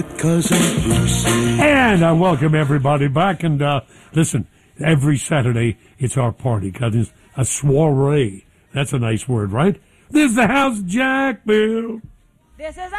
Cousin Brucey. And I welcome everybody back. And listen, every Saturday it's our party. Cousins, a soiree. That's a nice word, right? This is the house Jack built. This is